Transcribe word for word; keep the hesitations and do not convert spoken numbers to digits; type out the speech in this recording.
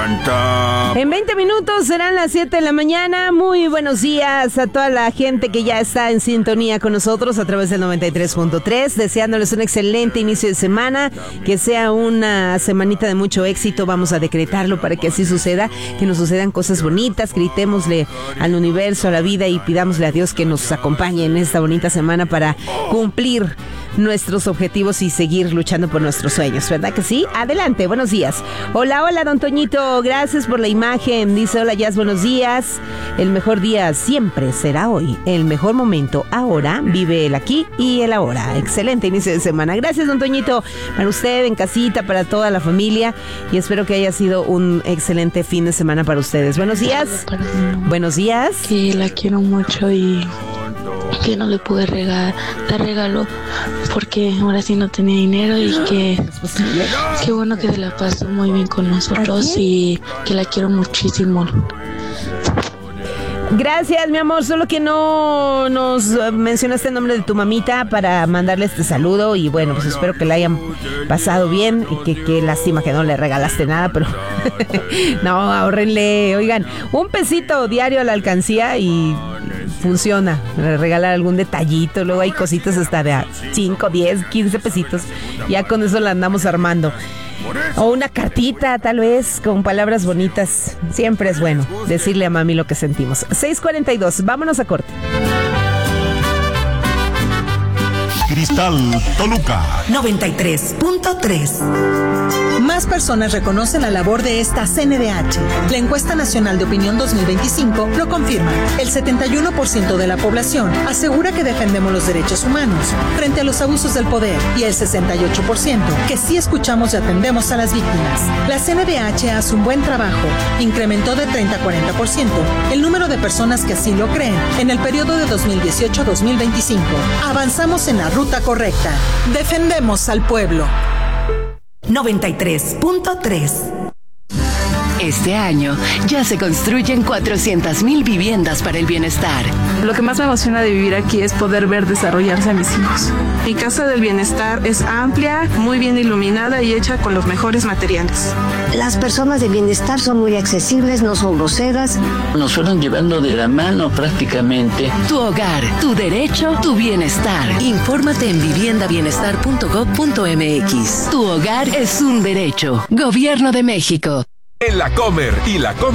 Tan, tan. En veinte minutos serán las siete de la mañana. Muy buenos días a toda la gente que ya está en sintonía con nosotros a través del noventa y tres punto tres. Deseándoles un excelente inicio de semana. Que sea una semanita de mucho éxito. Vamos a decretarlo para que así suceda. Que nos sucedan cosas bonitas. Gritémosle al universo, a la vida y pidámosle a Dios que nos acompañe en esta bonita semana para cumplir nuestros objetivos y seguir luchando por nuestros sueños, ¿verdad que sí? Adelante, buenos días. Hola, hola, don Toñito, gracias por la imagen. Dice, hola, Jazz, buenos días. El mejor día siempre será hoy. El mejor momento ahora, vive el aquí y el ahora. Excelente inicio de semana. Gracias, don Toñito, para usted, en casita, para toda la familia, y espero que haya sido un excelente fin de semana para ustedes. Buenos días. Buenos días. Que la quiero mucho y que no le pude regalar, dar regalo porque ahora sí no tenía dinero y que qué bueno que se la pasó muy bien con nosotros y que la quiero muchísimo. Gracias, mi amor, solo que no nos mencionaste el nombre de tu mamita para mandarle este saludo y bueno, pues espero que la hayan pasado bien y que qué lástima que no le regalaste nada, pero no, ahórrenle, oigan, un pesito diario a la alcancía y funciona, regalar algún detallito, luego hay cositas hasta de cinco, diez, quince pesitos, ya con eso la andamos armando. O una cartita, tal vez, con palabras bonitas. Siempre es bueno decirle a mami lo que sentimos. seis cuarenta y dos, vámonos a corte. Cristal Toluca noventa y tres punto tres. Más personas reconocen la labor de esta C N D H. La encuesta nacional de opinión dos mil veinticinco lo confirma. El setenta y uno por ciento de la población asegura que defendemos los derechos humanos frente a los abusos del poder y el sesenta y ocho por ciento que sí escuchamos y atendemos a las víctimas. La C N D H hace un buen trabajo. Incrementó de treinta a cuarenta por ciento el número de personas que así lo creen en el periodo de dos mil dieciocho a dos mil veinticinco. Avanzamos en la ruta correcta. Defendemos al pueblo. noventa y tres punto tres. Este año ya se construyen cuatrocientas mil viviendas para el bienestar. Lo que más me emociona de vivir aquí es poder ver desarrollarse a mis hijos. Mi casa del bienestar es amplia, muy bien iluminada y hecha con los mejores materiales. Las personas de bienestar son muy accesibles, no son groseras. Nos fueron llevando de la mano prácticamente. Tu hogar, tu derecho, tu bienestar. Infórmate en vivienda bienestar punto gob punto eme equis. Tu hogar es un derecho. Gobierno de México. En la Comer y la Comer